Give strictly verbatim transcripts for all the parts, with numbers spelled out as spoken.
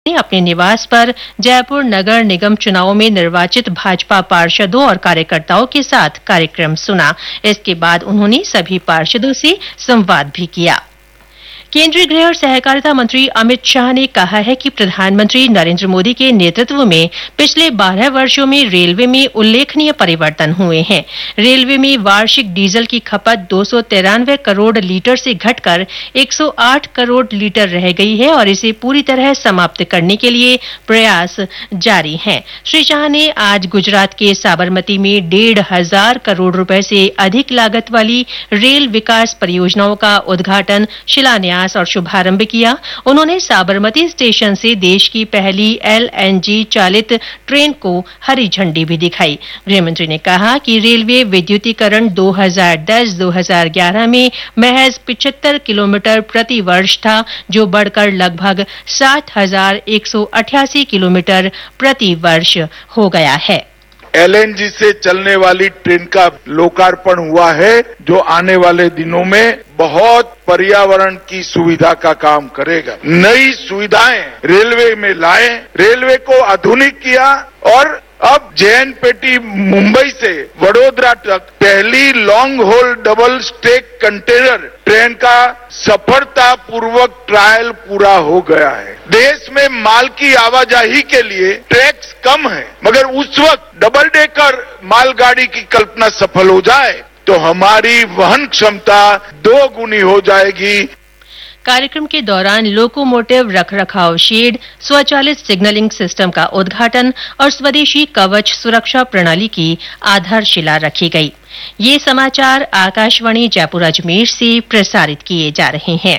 ने अपने निवास पर जयपुर नगर निगम चुनावों में निर्वाचित भाजपा पार्षदों और कार्यकर्ताओं के साथ कार्यक्रम सुना। इसके बाद उन्होंने सभी पार्षदों से संवाद भी किया। केंद्रीय गृह और सहकारिता मंत्री अमित शाह ने कहा है कि प्रधानमंत्री नरेंद्र मोदी के नेतृत्व में पिछले बारह वर्षों में रेलवे में उल्लेखनीय परिवर्तन हुए हैं। रेलवे में वार्षिक डीजल की खपत दो सौ तिरानवे करोड़ लीटर से घटकर एक सौ आठ करोड़ लीटर रह गई है और इसे पूरी तरह समाप्त करने के लिए प्रयास जारी हैं। श्री शाह ने आज गुजरात के साबरमती में डेढ़ हजार करोड़ रुपए से अधिक लागत वाली रेल विकास परियोजनाओं का उद्घाटन, शिलान्यास और शुभारंभ किया। उन्होंने साबरमती स्टेशन से देश की पहली एलएनजी चालित ट्रेन को हरी झंडी भी दिखाई। गृहमंत्री ने कहा कि रेलवे विद्युतीकरण दो हज़ार दस दो हज़ार ग्यारह में महज पचहत्तर किलोमीटर प्रति वर्ष था, जो बढ़कर लगभग सात हजार एक सौ अठासी किलोमीटर प्रति वर्ष हो गया है। एलएनजी से चलने वाली ट्रेन का लोकार्पण हुआ है, जो आने वाले दिनों में बहुत पर्यावरण की सुविधा का काम करेगा। नई सुविधाएं रेलवे में लाए, रेलवे को आधुनिक किया और अब जैनपेटी मुंबई से वडोदरा तक पहली long whole double stake container train का सफलतापूर्वक ट्रायल पूरा हो गया है। देश में माल की आवाजाही के लिए ट्रैक्स कम है, मगर उस वक्त डबल डेकर मालगाड़ी की कल्पना सफल हो जाए तो हमारी वहन क्षमता दो गुनी हो जाएगी। कार्यक्रम के दौरान लोकोमोटिव रखरखाव शेड, स्वचालित सिग्नलिंग सिस्टम का उद्घाटन और स्वदेशी कवच सुरक्षा प्रणाली की आधारशिला रखी गई। ये समाचार आकाशवाणी जयपुर अजमेर से प्रसारित किए जा रहे हैं।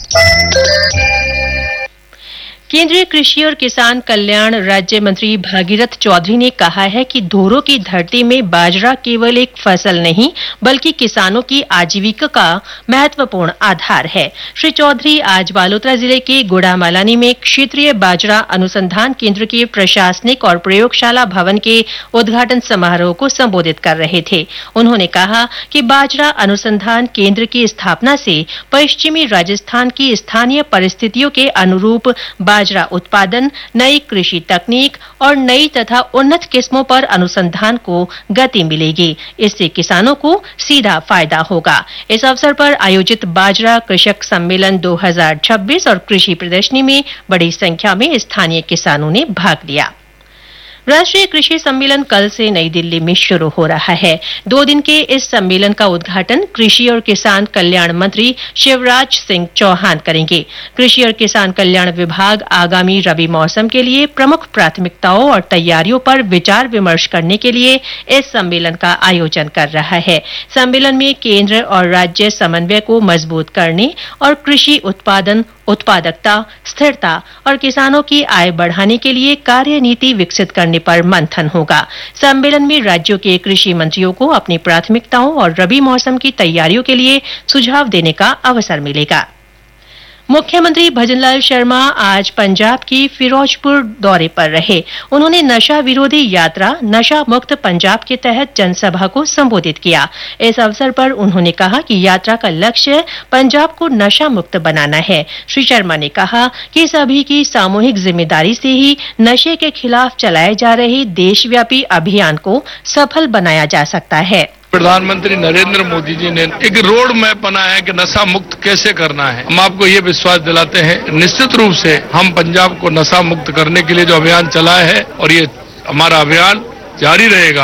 केंद्रीय कृषि और किसान कल्याण राज्य मंत्री भागीरथ चौधरी ने कहा है कि धोरों की धरती में बाजरा केवल एक फसल नहीं, बल्कि किसानों की आजीविका का महत्वपूर्ण आधार है। श्री चौधरी आज बालोतरा जिले के गुड़ामालानी में क्षेत्रीय बाजरा अनुसंधान केंद्र के प्रशासनिक और प्रयोगशाला भवन के उद्घाटन समारोह को संबोधित कर रहे थे। उन्होंने कहा कि बाजरा अनुसंधान केंद्र की स्थापना से पश्चिमी राजस्थान की स्थानीय परिस्थितियों के अनुरूप बाजरा उत्पादन, नई कृषि तकनीक और नई तथा उन्नत किस्मों पर अनुसंधान को गति मिलेगी। इससे किसानों को सीधा फायदा होगा। इस अवसर पर आयोजित बाजरा कृषक सम्मेलन दो हज़ार छब्बीस और कृषि प्रदर्शनी में बड़ी संख्या में स्थानीय किसानों ने भाग लिया। राष्ट्रीय कृषि सम्मेलन कल से नई दिल्ली में शुरू हो रहा है। दो दिन के इस सम्मेलन का उद्घाटन कृषि और किसान कल्याण मंत्री शिवराज सिंह चौहान करेंगे। कृषि और किसान कल्याण विभाग आगामी रबी मौसम के लिए प्रमुख प्राथमिकताओं और तैयारियों पर विचार विमर्श करने के लिए इस सम्मेलन का आयोजन कर रहा है। सम्मेलन में केंद्र और राज्य समन्वय को मजबूत करने और कृषि उत्पादन, उत्पादकता, स्थिरता और किसानों की आय बढ़ाने के लिए कार्यनीति विकसित करने पर मंथन होगा। सम्मेलन में राज्यों के कृषि मंत्रियों को अपनी प्राथमिकताओं और रबी मौसम की तैयारियों के लिए सुझाव देने का अवसर मिलेगा। मुख्यमंत्री भजनलाल शर्मा आज पंजाब की फिरोजपुर दौरे पर रहे। उन्होंने नशा विरोधी यात्रा नशा मुक्त पंजाब के तहत जनसभा को संबोधित किया। इस अवसर पर उन्होंने कहा कि यात्रा का लक्ष्य पंजाब को नशा मुक्त बनाना है। श्री शर्मा ने कहा कि सभी की सामूहिक जिम्मेदारी से ही नशे के खिलाफ चलाए जा रहे देशव्यापी अभियान को सफल बनाया जा सकता है। प्रधानमंत्री नरेंद्र मोदी जी ने एक रोड मैप बनाया है कि नशा मुक्त कैसे करना है। हम आपको ये विश्वास दिलाते हैं, निश्चित रूप से हम पंजाब को नशा मुक्त करने के लिए जो अभियान चलाए है और ये हमारा अभियान जारी रहेगा।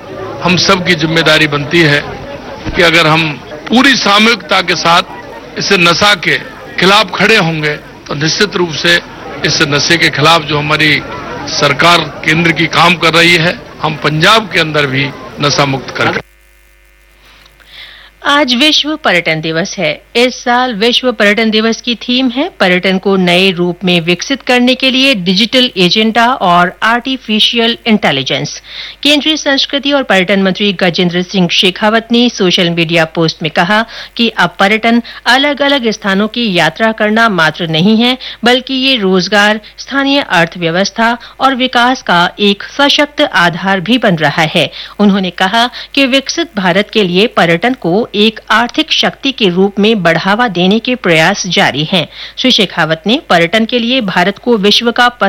हम सब की जिम्मेदारी बनती है कि अगर हम पूरी सामूहिकता के साथ इस नशा के खिलाफ खड़े होंगे तो निश्चित रूप से इस नशे के खिलाफ जो हमारी सरकार केंद्र की काम कर रही है, हम पंजाब के अंदर भी नशा मुक्त करेंगे। आज विश्व पर्यटन दिवस है। इस साल विश्व पर्यटन दिवस की थीम है पर्यटन को नए रूप में विकसित करने के लिए डिजिटल एजेंडा और आर्टिफिशियल इंटेलिजेंस। केंद्रीय संस्कृति और पर्यटन मंत्री गजेंद्र सिंह शेखावत ने सोशल मीडिया पोस्ट में कहा कि अब पर्यटन अलग अलग स्थानों की यात्रा करना मात्र नहीं है, बल्कि ये रोजगार, स्थानीय अर्थव्यवस्था और विकास का एक सशक्त आधार भी बन रहा है। उन्होंने कहा कि विकसित भारत के लिए पर्यटन को एक आर्थिक शक्ति के रूप में बढ़ावा देने के प्रयास जारी हैं। श्री शेखावत ने पर्यटन के लिए भारत को विश्व का